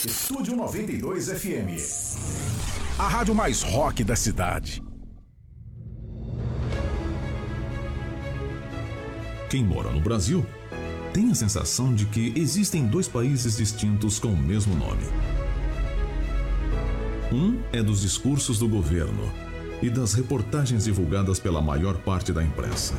Estúdio 92 FM. A rádio mais rock da cidade. Quem mora no Brasil tem a sensação de que existem dois países distintos com o mesmo nome. Um é dos discursos do governo e das reportagens divulgadas pela maior parte da imprensa.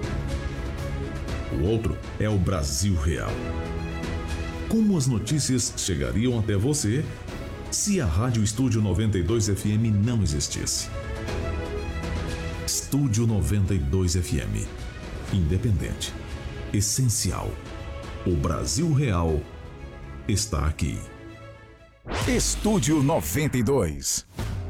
O outro é o Brasil real. Como as notícias chegariam até você se a Rádio Estúdio 92 FM não existisse? Estúdio 92 FM. Independente. Essencial. O Brasil real está aqui. Estúdio 92.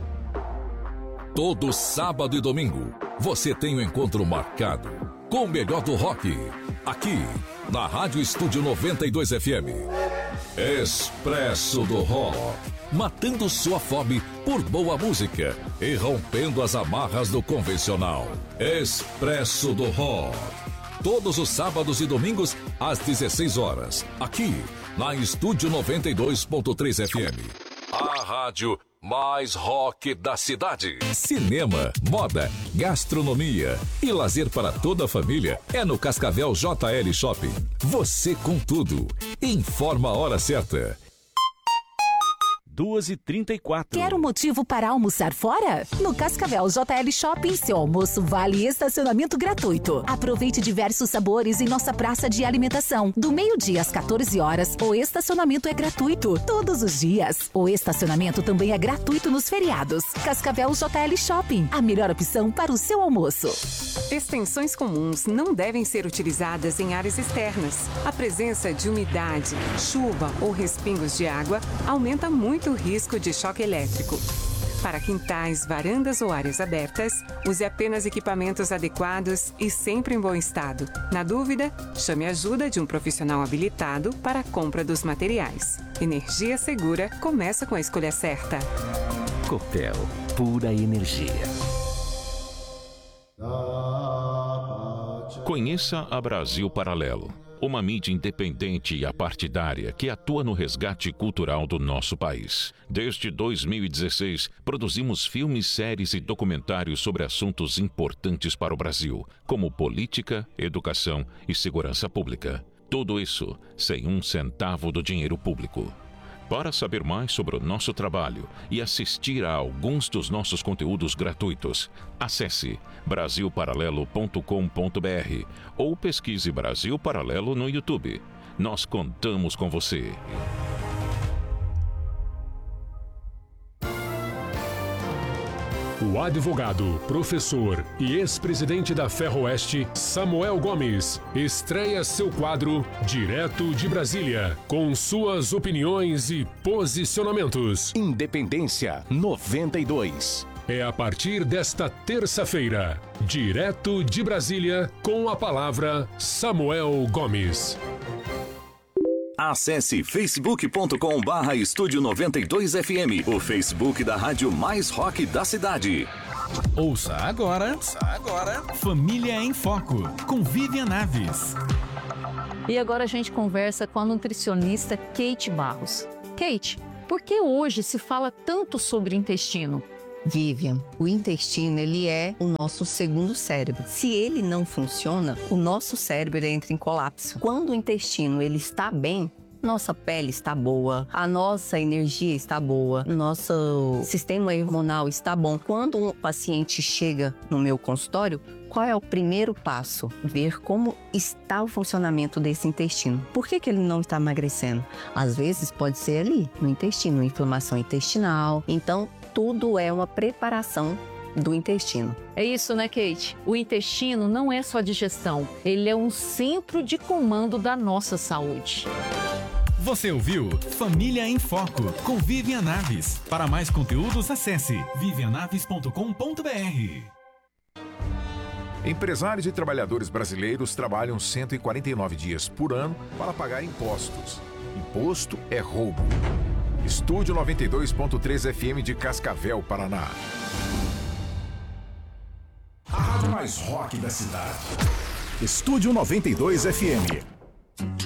Todo sábado e domingo, você tem um encontro marcado com o melhor do rock, aqui na Rádio Estúdio 92 FM. Expresso do Rock, matando sua fome por boa música e rompendo as amarras do convencional. Expresso do Rock, todos os sábados e domingos às 16 horas, aqui na Estúdio 92.3 FM. A rádio mais rock da cidade. Cinema, moda, gastronomia e lazer para toda a família é no Cascavel JL Shopping. Você com tudo. Informa a hora certa. 2h34. Quer um motivo para almoçar fora? No Cascavel JL Shopping, seu almoço vale estacionamento gratuito. Aproveite diversos sabores em nossa praça de alimentação. Do meio-dia às 14 horas, o estacionamento é gratuito. Todos os dias. O estacionamento também é gratuito nos feriados. Cascavel JL Shopping, a melhor opção para o seu almoço. Extensões comuns não devem ser utilizadas em áreas externas. A presença de umidade, chuva ou respingos de água aumenta muito o risco de choque elétrico. Para quintais, varandas ou áreas abertas, use apenas equipamentos adequados e sempre em bom estado. Na dúvida, chame a ajuda de um profissional habilitado para a compra dos materiais. Energia segura começa com a escolha certa. Copel, pura energia. Conheça a Brasil Paralelo, uma mídia independente e apartidária que atua no resgate cultural do nosso país. Desde 2016, produzimos filmes, séries e documentários sobre assuntos importantes para o Brasil, como política, educação e segurança pública. Tudo isso sem um centavo do dinheiro público. Para saber mais sobre o nosso trabalho e assistir a alguns dos nossos conteúdos gratuitos, acesse brasilparalelo.com.br ou pesquise Brasil Paralelo no YouTube. Nós contamos com você. O advogado, professor e ex-presidente da Ferroeste, Samuel Gomes, estreia seu quadro Direto de Brasília, com suas opiniões e posicionamentos. Independência 92. É a partir desta terça-feira, Direto de Brasília, com a palavra Samuel Gomes. Acesse facebook.com/Estúdio 92 FM, o Facebook da rádio mais rock da cidade. Ouça agora, Família em Foco, com Vivian Naves. E agora a gente conversa com a nutricionista Kate Barros. Kate, por que hoje se fala tanto sobre intestino? Vivian, o intestino ele é o nosso segundo cérebro. Se ele não funciona, o nosso cérebro entra em colapso. Quando o intestino ele está bem, nossa pele está boa, a nossa energia está boa, nosso sistema hormonal está bom. Quando um paciente chega no meu consultório, qual é o primeiro passo? Ver como está o funcionamento desse intestino. Por que ele não está emagrecendo? Às vezes pode ser ali, no intestino, inflamação intestinal. Então, tudo é uma preparação do intestino. É isso, né, Kate? O intestino não é só digestão, ele é um centro de comando da nossa saúde. Você ouviu Família em Foco, com Vivian Naves. Para mais conteúdos, acesse vivianaves.com.br. Empresários e trabalhadores brasileiros trabalham 149 dias por ano para pagar impostos. Imposto é roubo. Estúdio 92.3 FM de Cascavel, Paraná. A rádio mais rock da cidade. Estúdio 92 FM.